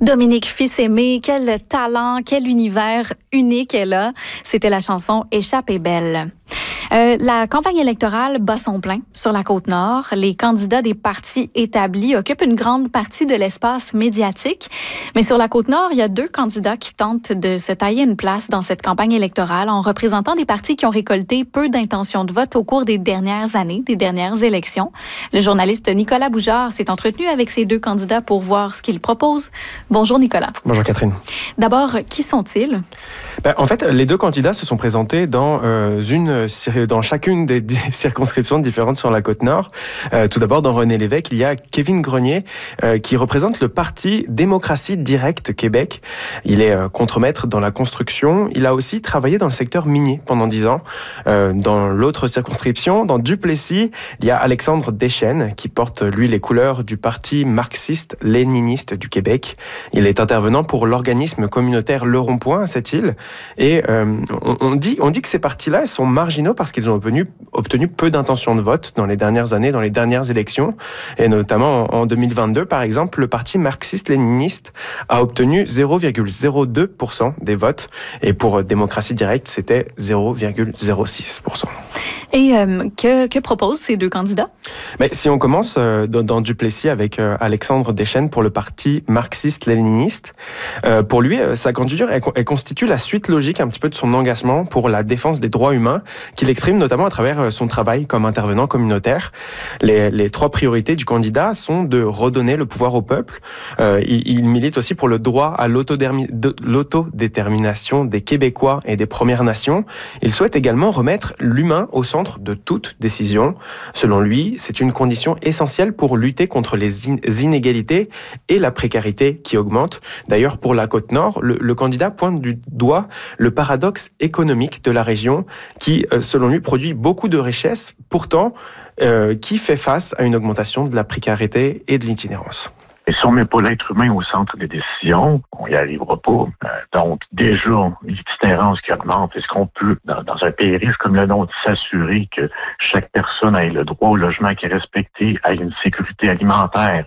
Dominique Fils-Aimé, quel talent, quel univers unique elle a. C'était la chanson « Échappée belle ». La campagne électorale bat son plein sur la Côte-Nord. Les candidats des partis établis occupent une grande partie de l'espace médiatique. Mais sur la Côte-Nord, il y a 2 candidats qui tentent de se tailler une place dans cette campagne électorale en représentant des partis qui ont récolté peu d'intentions de vote au cours des dernières années, des dernières élections. Le journaliste Nicolas Boujard s'est entretenu avec ces 2 candidats pour voir ce qu'ils proposent. Bonjour Nicolas. Bonjour Catherine. D'abord, qui sont-ils? En fait, les 2 candidats se sont présentés dans chacune des circonscriptions différentes sur la Côte-Nord. Tout d'abord, dans René Lévesque, il y a Kevin Grenier qui représente le parti Démocratie Directe Québec. Il est contremaître dans la construction. Il a aussi travaillé dans le secteur minier pendant 10 ans. Dans l'autre circonscription, dans Duplessis, il y a Alexandre Deschênes qui porte, lui, les couleurs du parti marxiste-léniniste du Québec. Il est intervenant pour l'organisme communautaire Le Rond-Point à cette île. Et on dit que ces partis-là sont marginaux parce qu'ils ont obtenu peu d'intentions de vote dans les dernières années, dans les dernières élections. Et notamment en 2022, par exemple, le parti marxiste-léniniste a obtenu 0,02% des votes. Et pour Démocratie Directe, c'était 0,06%. Et que proposent ces 2 candidats? Si on commence dans Duplessis avec Alexandre Deschênes pour le parti marxiste-léniniste, pour lui, sa candidature, elle constitue la suite logique un petit peu de son engagement pour la défense des droits humains, qu'il exprime notamment à travers son travail comme intervenant communautaire. Les 3 priorités du candidat sont de redonner le pouvoir au peuple. Il milite aussi pour le droit à l'autodétermination des Québécois et des Premières Nations. Il souhaite également remettre l'humain au centre de toute décision. Selon lui, c'est une condition essentielle pour lutter contre les inégalités et la précarité qui augmente. D'ailleurs, pour la Côte-Nord, le candidat pointe du doigt le paradoxe économique de la région qui, selon lui, produit beaucoup de richesses, pourtant qui fait face à une augmentation de la précarité et de l'itinérance. Et si on ne met pas l'être humain au centre des décisions, on n'y arrivera pas. Donc, déjà, l'itinérance qui augmente, est-ce qu'on peut, dans un pays riche comme le nôtre, s'assurer que chaque personne ait le droit au logement qui est respecté, ait une sécurité alimentaire,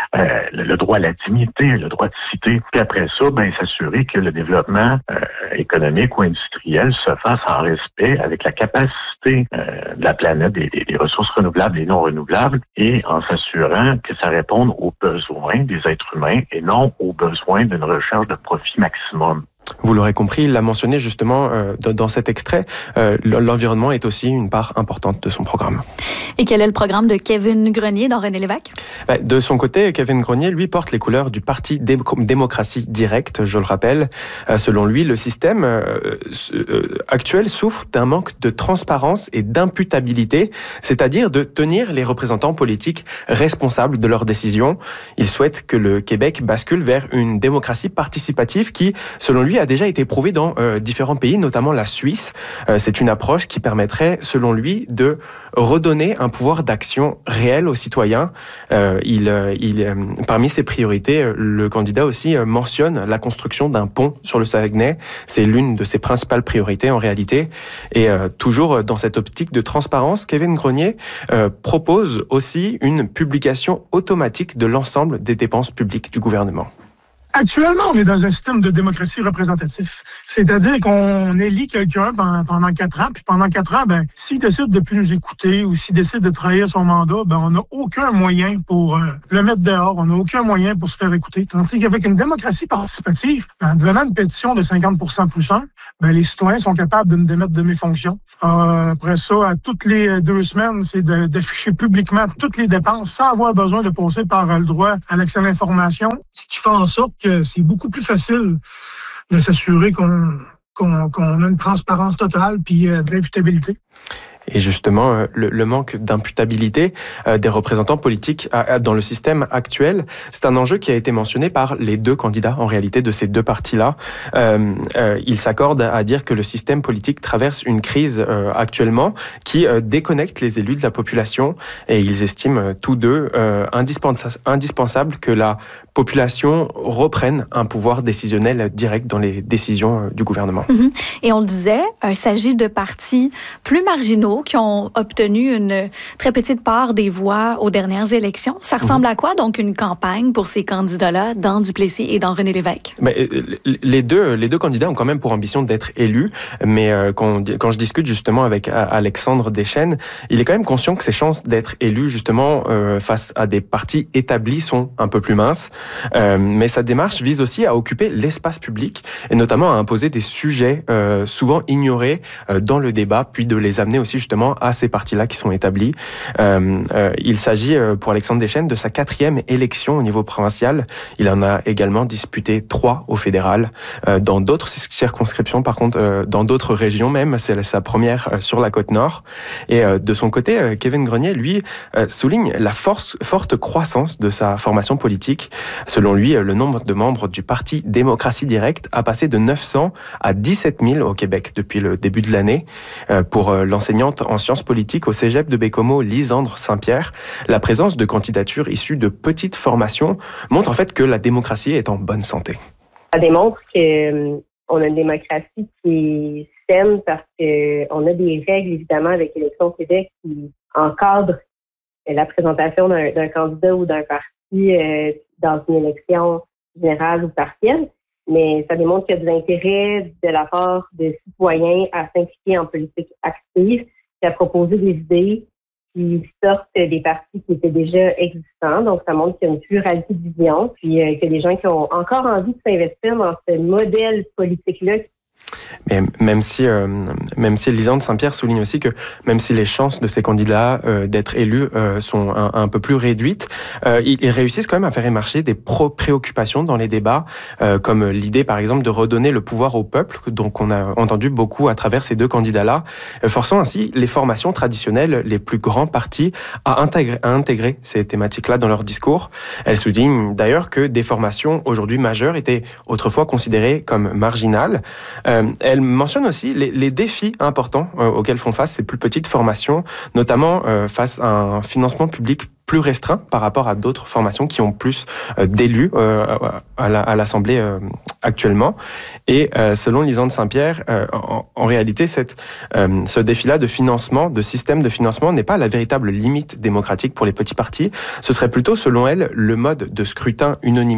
le droit à la dignité, le droit de cité, puis après ça, s'assurer que le développement économique ou industriel se fasse en respect avec la capacité de la planète, des ressources renouvelables et non renouvelables, et en s'assurant que ça réponde aux besoins des êtres humains et non aux besoins d'une recherche de profit maximum. Vous l'aurez compris, il l'a mentionné justement dans cet extrait, l'environnement est aussi une part importante de son programme. Et quel est le programme de Kevin Grenier dans René Lévesque? De son côté, Kevin Grenier, lui, porte les couleurs du parti Démocratie Directe, je le rappelle. Selon lui, le système actuel souffre d'un manque de transparence et d'imputabilité, c'est-à-dire de tenir les représentants politiques responsables de leurs décisions. Il souhaite que le Québec bascule vers une démocratie participative qui, selon lui, a déjà été prouvé dans différents pays, notamment la Suisse. C'est une approche qui permettrait, selon lui, de redonner un pouvoir d'action réel aux citoyens. Parmi ses priorités, le candidat aussi mentionne la construction d'un pont sur le Saguenay. C'est l'une de ses principales priorités en réalité. Et toujours dans cette optique de transparence, Kevin Grenier propose aussi une publication automatique de l'ensemble des dépenses publiques du gouvernement. Actuellement, on est dans un système de démocratie représentatif. C'est-à-dire qu'on élit quelqu'un pendant 4 ans, puis pendant 4 ans, s'il décide de plus nous écouter ou s'il décide de trahir son mandat, on n'a aucun moyen pour le mettre dehors, on n'a aucun moyen pour se faire écouter. Tandis qu'avec une démocratie participative, en devenant une pétition de 50% plus 1, les citoyens sont capables de me démettre de mes fonctions. Après ça, à toutes les 2 semaines, c'est d'afficher publiquement toutes les dépenses sans avoir besoin de passer par le droit à l'accès à l'information, ce qui fait en sorte que c'est beaucoup plus facile de s'assurer qu'on a une transparence totale puis de l'imputabilité. Et justement, le manque d'imputabilité des représentants politiques dans le système actuel, c'est un enjeu qui a été mentionné par les 2 candidats, en réalité, de ces 2 partis-là. Ils s'accordent à dire que le système politique traverse une crise actuellement qui déconnecte les élus de la population et ils estiment tous 2 indispensable que la population reprenne un pouvoir décisionnel direct dans les décisions du gouvernement. Et on le disait, il s'agit de partis plus marginaux libéraux qui ont obtenu une très petite part des voix aux dernières élections. Ça ressemble à quoi, donc, une campagne pour ces candidats-là, dans Duplessis et dans René Lévesque? Mais, les deux candidats ont quand même pour ambition d'être élus, mais quand je discute justement avec Alexandre Deschênes, il est quand même conscient que ses chances d'être élu justement face à des partis établis sont un peu plus minces. Mais sa démarche vise aussi à occuper l'espace public et notamment à imposer des sujets souvent ignorés dans le débat, puis de les amener aussi justement à ces partis-là qui sont établis. Il s'agit pour Alexandre Deschênes de sa 4e élection au niveau provincial. Il en a également disputé 3 au fédéral. Dans d'autres circonscriptions, par contre, dans d'autres régions même, c'est sa première sur la Côte-Nord. Et de son côté, Kevin Grenier, lui, souligne la forte croissance de sa formation politique. Selon lui, le nombre de membres du Parti Démocratie Directe a passé de 900 à 17 000 au Québec depuis le début de l'année. Pour l'enseignante en sciences politiques au Cégep de Baie-Comeau, Lisandre Saint-Pierre, la présence de candidatures issues de petites formations montre en fait que la démocratie est en bonne santé. Ça démontre qu'on a une démocratie qui est saine parce qu'on a des règles, évidemment, avec l'Élection au Québec qui encadrent la présentation d'un candidat ou d'un parti dans une élection générale ou partielle. Mais ça démontre qu'il y a de l'intérêt de la part des citoyens à s'impliquer en politique active et à proposer des idées qui sortent des partis qui étaient déjà existants. Donc, ça montre qu'il y a une pluralité de visions, puis qu'il y a des gens qui ont encore envie de s'investir dans ce modèle politique-là. Mais même si Lisandre Saint-Pierre souligne aussi que même si les chances de ces candidats d'être élus sont un peu plus réduites, ils réussissent quand même à faire émerger des préoccupations dans les débats, comme l'idée par exemple de redonner le pouvoir au peuple, donc on a entendu beaucoup à travers ces 2 candidats-là, forçant ainsi les formations traditionnelles, les plus grands partis, à intégrer ces thématiques-là dans leur discours. Elle souligne d'ailleurs que des formations aujourd'hui majeures étaient autrefois considérées comme marginales. Elle mentionne aussi les défis importants auxquels font face ces plus petites formations, notamment face à un financement public plus restreint par rapport à d'autres formations qui ont plus d'élus à l'Assemblée actuellement. Et selon Lisandre Saint-Pierre, en réalité, ce défi-là de financement, de système de financement, n'est pas la véritable limite démocratique pour les petits partis. Ce serait plutôt, selon elle, le mode de scrutin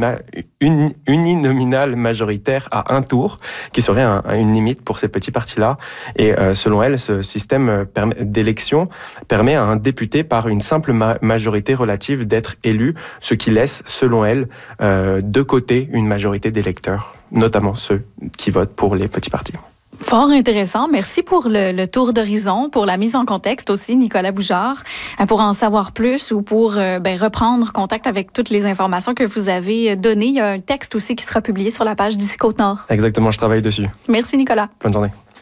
uninominal majoritaire à un tour qui serait une limite pour ces petits partis-là. Et selon elle, ce système d'élection permet à un député par une simple majorité relative d'être élu, ce qui laisse, selon elle, de côté une majorité d'électeurs, notamment ceux qui votent pour les petits partis. Fort intéressant. Merci pour le tour d'horizon, pour la mise en contexte aussi, Nicolas Bougeard. Pour en savoir plus ou pour reprendre contact avec toutes les informations que vous avez données, il y a un texte aussi qui sera publié sur la page d'ici Côte-Nord. Exactement, je travaille dessus. Merci, Nicolas. Bonne journée.